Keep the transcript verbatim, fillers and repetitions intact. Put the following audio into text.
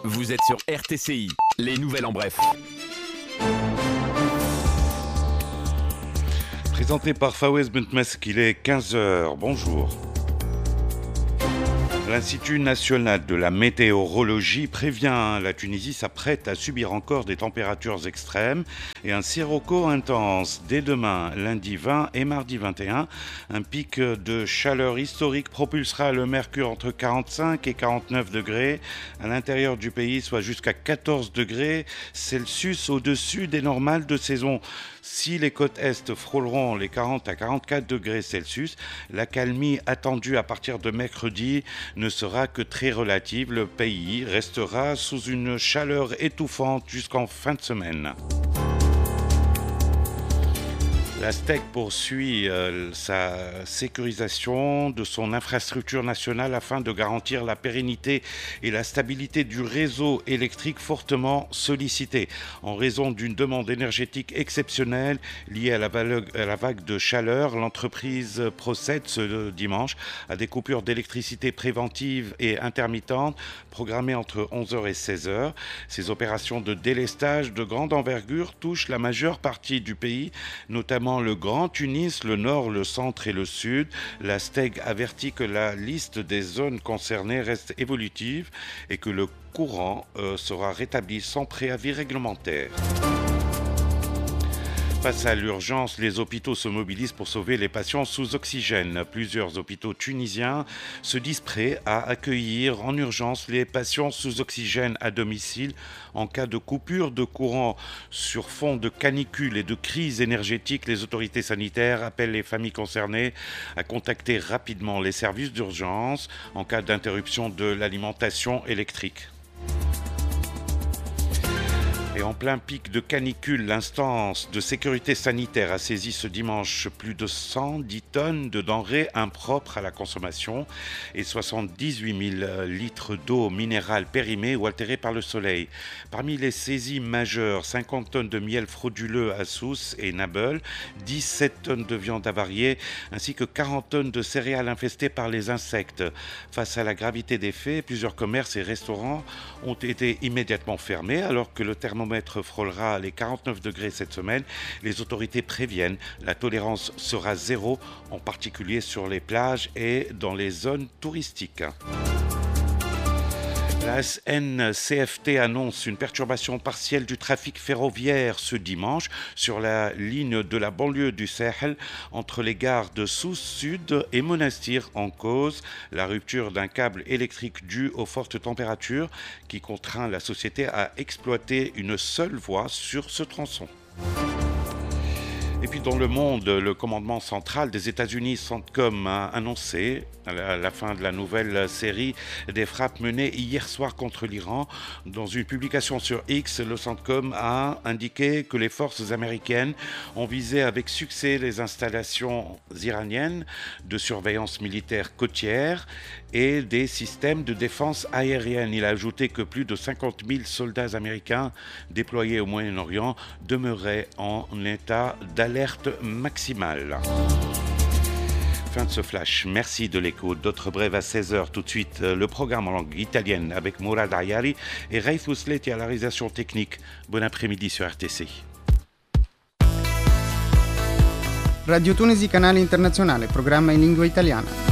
Vous êtes sur R T C I, les nouvelles en bref. Présenté par Fawez Bentmesk, il est quinze heures. Bonjour. L'Institut national de la météorologie prévient la Tunisie s'apprête à subir encore des températures extrêmes et un sirocco intense dès demain, lundi vingt et mardi vingt et un. Un pic de chaleur historique propulsera le mercure entre quarante-cinq et quarante-neuf degrés à l'intérieur du pays, soit jusqu'à quatorze degrés Celsius au-dessus des normales de saison. Si les côtes est frôleront les quarante à quarante-quatre degrés Celsius, l'accalmie attendue à partir de mercredi ne sera que très relative. Le pays restera sous une chaleur étouffante jusqu'en fin de semaine. La STEC poursuit euh, sa sécurisation de son infrastructure nationale afin de garantir la pérennité et la stabilité du réseau électrique fortement sollicité. En raison d'une demande énergétique exceptionnelle liée à la, vague, à la vague de chaleur, l'entreprise procède ce dimanche à des coupures d'électricité préventives et intermittentes programmées entre onze heures et seize heures. Ces opérations de délestage de grande envergure touchent la majeure partie du pays, notamment le Grand Tunis, le nord, le centre et le sud. La STEG avertit que la liste des zones concernées reste évolutive et que le courant euh, sera rétabli sans préavis réglementaire. Face à l'urgence, les hôpitaux se mobilisent pour sauver les patients sous oxygène. Plusieurs hôpitaux tunisiens se disent prêts à accueillir en urgence les patients sous oxygène à domicile en cas de coupure de courant. Sur fond de canicule et de crise énergétique, les autorités sanitaires appellent les familles concernées à contacter rapidement les services d'urgence en cas d'interruption de l'alimentation électrique. Et en plein pic de canicule, l'instance de sécurité sanitaire a saisi ce dimanche plus de cent dix tonnes de denrées impropres à la consommation et soixante-dix-huit mille litres d'eau minérale périmée ou altérée par le soleil. Parmi les saisies majeures, cinquante tonnes de miel frauduleux à Sousse et Nabeul, dix-sept tonnes de viande avariée ainsi que quarante tonnes de céréales infestées par les insectes. Face à la gravité des faits, plusieurs commerces et restaurants ont été immédiatement fermés alors que le thermomètre Le thermomètre frôlera les quarante-neuf degrés cette semaine. Les autorités préviennent, la tolérance sera zéro, en particulier sur les plages et dans les zones touristiques. La S N C F T annonce une perturbation partielle du trafic ferroviaire ce dimanche sur la ligne de la banlieue du Sahel entre les gares de Sousse Sud et Monastir. En cause, la rupture d'un câble électrique due aux fortes températures qui contraint la société à exploiter une seule voie sur ce tronçon. Et puis dans le monde, le commandement central des États-Unis, CENTCOM, a annoncé à la fin de la nouvelle série des frappes menées hier soir contre l'Iran. Dans une publication sur X, le CENTCOM a indiqué que les forces américaines ont visé avec succès les installations iraniennes de surveillance militaire côtière et des systèmes de défense aérienne. Il a ajouté que plus de cinquante mille soldats américains déployés au Moyen-Orient demeuraient en état d'alerte maximale. Fin de ce flash, merci de l'écoute. D'autres brèves à seize heures. Tout de suite, le programme en langue italienne avec Mourad Ayari et Raif Ousleti à la réalisation technique. Bon après-midi sur R T C. Radio Tunisi, canale internazionale, programma in lingua italiana.